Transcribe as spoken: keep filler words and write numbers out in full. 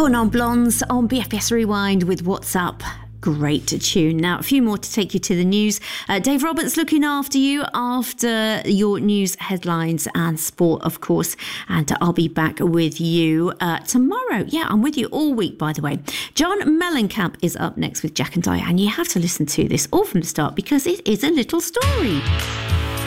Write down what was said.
Four Non-Blondes on B F B S Rewind with What's Up. Great tune. Now, a few more to take you to the news. Uh, Dave Roberts looking after you after your news headlines and sport, of course. And uh, I'll be back with you uh, tomorrow. Yeah, I'm with you all week, by the way. John Mellencamp is up next with Jack and Diane. You have to listen to this all from the start because it is a little story.